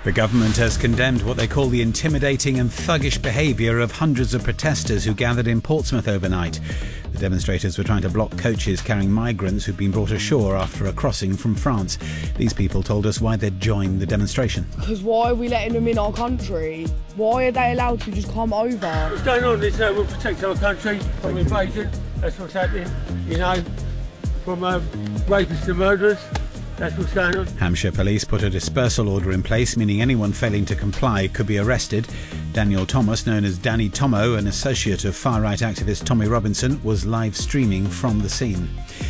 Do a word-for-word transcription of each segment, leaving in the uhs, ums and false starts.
The government has condemned what they call the intimidating and thuggish behaviour of hundreds of protesters who gathered in Portsmouth overnight. The demonstrators were trying to block coaches carrying migrants who'd been brought ashore after a crossing from France. These people told us why they'd joined the demonstration. Because why are we letting them in our country? Why are they allowed to just come over? What's going on is uh, we'll protect our country from invasion. That's what's happening, you know, from uh, rapists to murderers. That's what's going on. Hampshire Police put a dispersal order in place, meaning anyone failing to comply could be arrested. Daniel Thomas, known as Danny Tomo, an associate of far-right activist Tommy Robinson, was live streaming from the scene.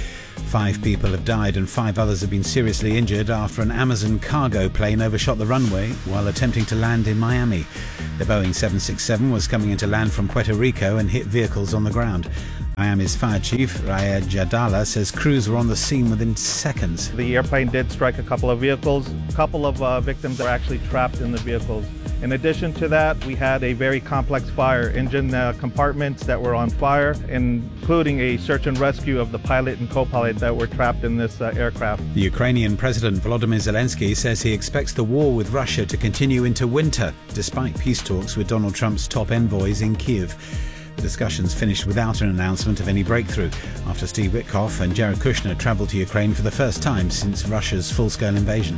Five people have died and five others have been seriously injured after an Amazon cargo plane overshot the runway while attempting to land in Miami. The Boeing seven sixty-seven was coming into land from Puerto Rico and hit vehicles on the ground. Miami's fire chief, Raya Jadala, says crews were on the scene within seconds. The airplane did strike a couple of vehicles. A couple of uh, victims were actually trapped in the vehicles. In addition to that, we had a very complex fire, engine uh, compartments that were on fire, including a search and rescue of the pilot and co-pilot that were trapped in this uh, aircraft. The Ukrainian President Volodymyr Zelensky says he expects the war with Russia to continue into winter, despite peace talks with Donald Trump's top envoys in Kyiv. The discussions finished without an announcement of any breakthrough after Steve Witkoff and Jared Kushner travelled to Ukraine for the first time since Russia's full-scale invasion.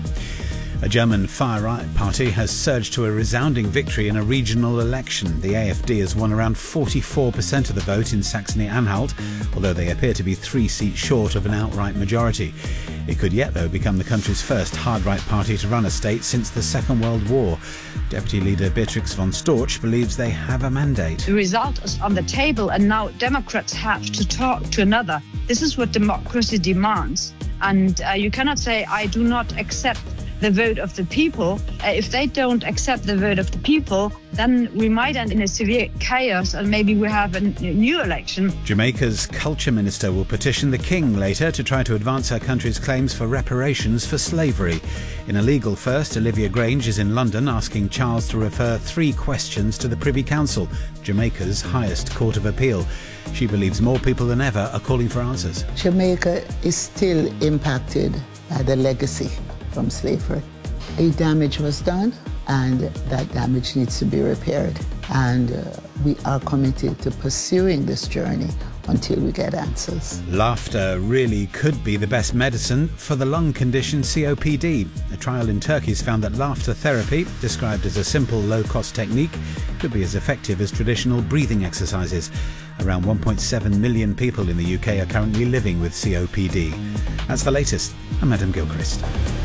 A German far-right party has surged to a resounding victory in a regional election. The AfD has won around forty-four percent of the vote in Saxony-Anhalt, although they appear to be three seats short of an outright majority. It could yet, though, become the country's first hard-right party to run a state since the Second World War. Deputy Leader Beatrix von Storch believes they have a mandate. The result is on the table, and now Democrats have to talk to another. This is what democracy demands. And uh, you cannot say, I do not accept the vote of the people. Uh, if they don't accept the vote of the people, then we might end in a severe chaos and maybe we have a n- new election. Jamaica's culture minister will petition the King later to try to advance her country's claims for reparations for slavery. In a legal first, Olivia Grange is in London asking Charles to refer three questions to the Privy Council, Jamaica's highest court of appeal. She believes more people than ever are calling for answers. Jamaica is still impacted by the legacy from slavery. A damage was done and that damage needs to be repaired. And uh, we are committed to pursuing this journey until we get answers. Laughter really could be the best medicine for the lung condition C O P D. A trial in Turkey has found that laughter therapy, described as a simple low-cost technique, could be as effective as traditional breathing exercises. Around one point seven million people in the U K are currently living with C O P D. That's the latest. I'm Adam Gilchrist.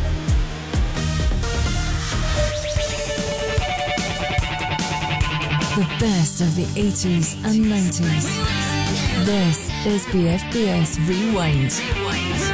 The best of the eighties and nineties. This is B F B S Rewind.